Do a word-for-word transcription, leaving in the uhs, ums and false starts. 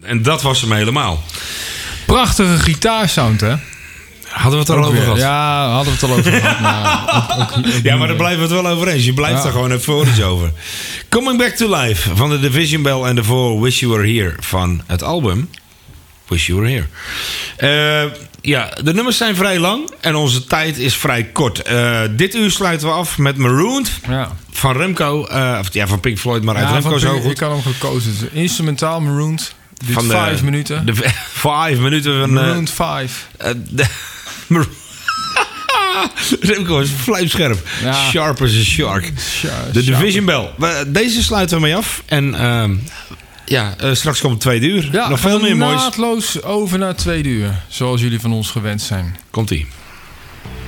En dat was hem helemaal. Prachtige gitaarsound, hè? Hadden we het er al over gehad? Ja, hadden we het al over gehad. Maar ook, ook, ook ja, maar daar blijven we het wel over eens. Je blijft ja. er gewoon even voor iets over. Coming Back to Life van de Division Bell en daarvoor Wish You Were Here van het album Wish You Were Here. Uh, ja, de nummers zijn vrij lang en onze tijd is vrij kort. Uh, dit uur sluiten we af met Marooned ja. van Remco. Uh, of, ja, van Pink Floyd, maar uit ja, Remco zo goed. Ik had hem gekozen. Instrumentaal Marooned. Dit van de, vijf minuten. De vijf minuten van... Marooned vijf. Uh, de, Remco is vlijmscherp. Ja. Sharp as a shark. Sharp. De Division Bell. Deze sluiten we mee af. En uh, ja, uh, straks komt het tweede uur. Ja, nog veel meer moois. Naadloos over naar het tweede uur. Zoals jullie van ons gewend zijn. Komt-ie.